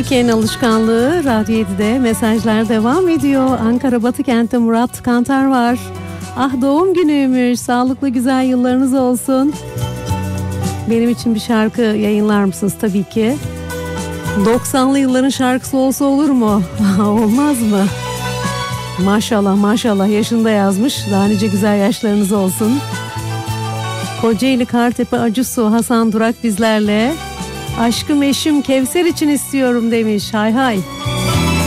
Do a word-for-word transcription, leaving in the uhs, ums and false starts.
Türkiye'nin alışkanlığı Radyo yedide mesajlar devam ediyor. Ankara Batıkent'te Murat Kantar var. Ah doğum günüymüş. Sağlıklı güzel yıllarınız olsun. Benim için bir şarkı yayınlar mısınız? Tabii ki. doksanlı yılların şarkısı olsa olur mu? Olmaz mı? Maşallah maşallah yaşında yazmış. Daha nice güzel yaşlarınız olsun. Kocaeli Kartepe Acısu Hasan Durak bizlerle. Aşkım eşim Kevser için istiyorum demiş. Hay hay.